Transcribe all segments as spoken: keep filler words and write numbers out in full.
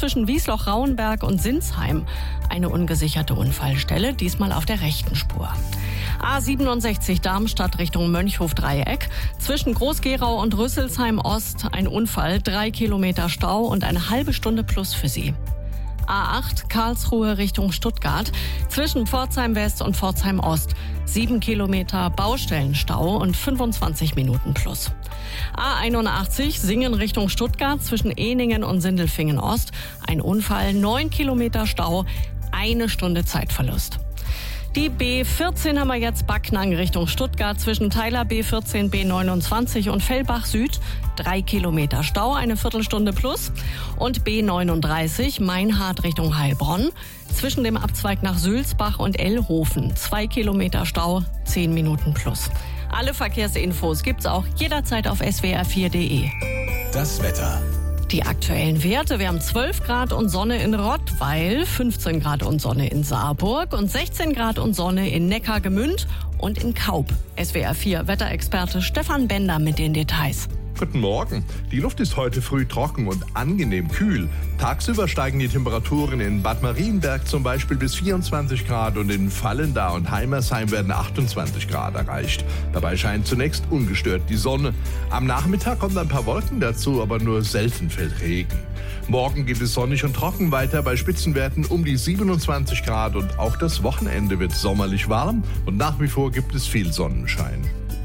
zwischen Wiesloch-Rauenberg und Sinsheim. Eine ungesicherte Unfallstelle, diesmal auf der rechten Spur. A siebenundsechzig Darmstadt Richtung Mönchhof-Dreieck. Zwischen Groß-Gerau und Rüsselsheim-Ost ein Unfall, drei Kilometer Stau und eine halbe Stunde plus für Sie. A acht Karlsruhe Richtung Stuttgart. Zwischen Pforzheim West und Pforzheim Ost. Sieben Kilometer Baustellenstau und fünfundzwanzig Minuten plus. A einundachtzig Singen Richtung Stuttgart zwischen Ehningen und Sindelfingen Ost. Ein Unfall, neun Kilometer Stau, eine Stunde Zeitverlust. Die B vierzehn haben wir jetzt, Backnang Richtung Stuttgart zwischen Teiler B vierzehn, B neunundzwanzig und Fellbach Süd. Drei Kilometer Stau, eine Viertelstunde plus. Und B neununddreißig Meinhard Richtung Heilbronn zwischen dem Abzweig nach Sülzbach und Ellhofen. Zwei Kilometer Stau, zehn Minuten plus. Alle Verkehrsinfos gibt's auch jederzeit auf S W R vier Punkt de. Das Wetter. Die aktuellen Werte: Wir haben zwölf Grad und Sonne in Rottweil, fünfzehn Grad und Sonne in Saarburg und sechzehn Grad und Sonne in Neckargemünd und in Kaub. S W R vier Wetterexperte Stefan Bender mit den Details. Guten Morgen. Die Luft ist heute früh trocken und angenehm kühl. Tagsüber steigen die Temperaturen in Bad Marienberg zum Beispiel bis vierundzwanzig Grad und in Vallendar und Heimersheim werden achtundzwanzig Grad erreicht. Dabei scheint zunächst ungestört die Sonne. Am Nachmittag kommen ein paar Wolken dazu, aber nur selten fällt Regen. Morgen geht es sonnig und trocken weiter bei Spitzenwerten um die siebenundzwanzig Grad und auch das Wochenende wird sommerlich warm und nach wie vor gibt es viel Sonnenschein.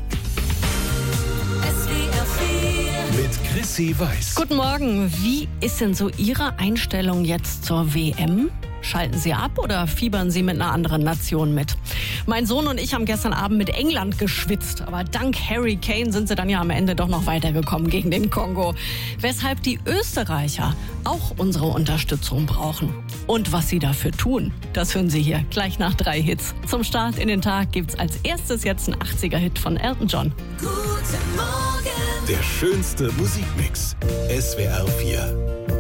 Mit Chrissy Weiß. Guten Morgen. Wie ist denn so Ihre Einstellung jetzt zur W M? Schalten Sie ab oder fiebern Sie mit einer anderen Nation mit? Mein Sohn und ich haben gestern Abend mit England geschwitzt, aber dank Harry Kane sind sie dann ja am Ende doch noch weitergekommen gegen den Kongo. Weshalb die Österreicher auch unsere Unterstützung brauchen. Und was sie dafür tun, das hören Sie hier gleich nach drei Hits. Zum Start in den Tag gibt's als erstes jetzt einen achtziger-Hit von Elton John. Guten Morgen. Der schönste Musikmix. S W R vier.